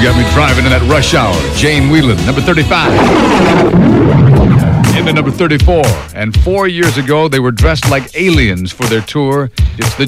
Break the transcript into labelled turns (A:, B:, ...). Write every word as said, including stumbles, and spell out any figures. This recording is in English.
A: got me driving in that rush hour. Jane Whelan, number thirty-five. Into number thirty-four. And four years ago, they were dressed like aliens for their tour. It's the